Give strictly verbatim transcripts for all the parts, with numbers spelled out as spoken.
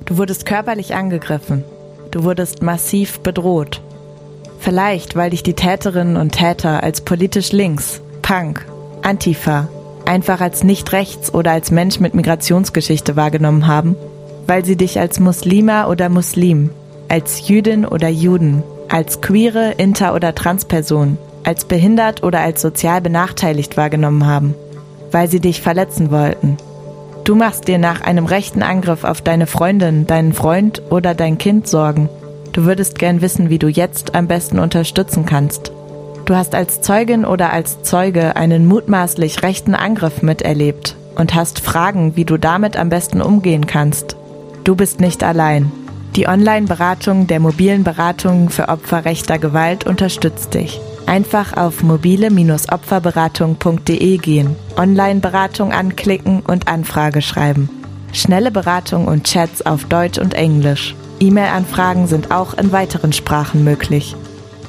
Du wurdest körperlich angegriffen. Du wurdest massiv bedroht. Vielleicht, weil dich die Täterinnen und Täter als politisch links, Punk, Antifa, einfach als nicht rechts oder als Mensch mit Migrationsgeschichte wahrgenommen haben, weil sie dich als Muslima oder Muslim, als Jüdin oder Juden, als queere, inter- oder Transperson, als behindert oder als sozial benachteiligt wahrgenommen haben, weil sie dich verletzen wollten. Du machst dir nach einem rechten Angriff auf deine Freundin, deinen Freund oder dein Kind Sorgen. Du würdest gern wissen, wie du jetzt am besten unterstützen kannst. Du hast als Zeugin oder als Zeuge einen mutmaßlich rechten Angriff miterlebt und hast Fragen, wie du damit am besten umgehen kannst. Du bist nicht allein. Die Online-Beratung der mobilen Beratung für Opfer rechter Gewalt unterstützt dich. Einfach auf mobile Bindestrich opferberatung punkt de gehen, Online-Beratung anklicken und Anfrage schreiben. Schnelle Beratung und Chats auf Deutsch und Englisch. E-Mail-Anfragen sind auch in weiteren Sprachen möglich.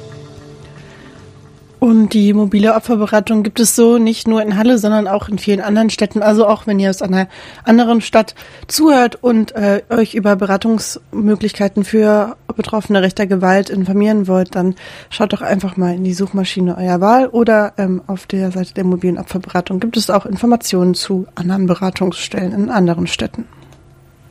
Und die mobile Opferberatung gibt es so nicht nur in Halle, sondern auch in vielen anderen Städten. Also auch wenn ihr aus einer anderen Stadt zuhört und äh, euch über Beratungsmöglichkeiten für Betroffene rechter Gewalt informieren wollt, dann schaut doch einfach mal in die Suchmaschine eurer Wahl oder ähm, auf der Seite der mobilen Opferberatung gibt es auch Informationen zu anderen Beratungsstellen in anderen Städten.